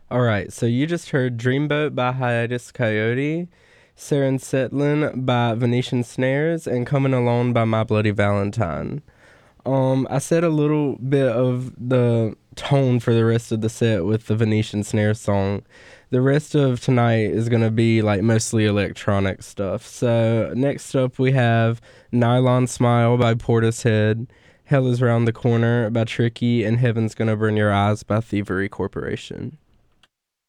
All right, so you just heard Dreamboat by Hiatus Coyote, Saren Setlin by Venetian Snares, and Coming Alone by My Bloody Valentine. I said a little bit of the tone for the rest of the set with the Venetian Snare song. The rest of tonight is gonna be like mostly electronic stuff. So next up we have Nylon Smile by Portishead, Hell is Round the Corner by Tricky, and Heaven's Gonna Burn Your Eyes by Thievery Corporation.